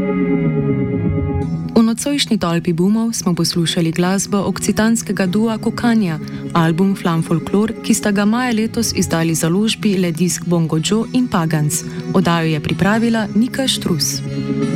V nocojšnji tolpi boomov smo poslušali glasbo okcitanskega dua Kokanja, album Flam Folklor, ki sta ga maja letos izdali založbi Le Disc Bongo Joe in Pagans. Oddajo je pripravila Nika Štrus.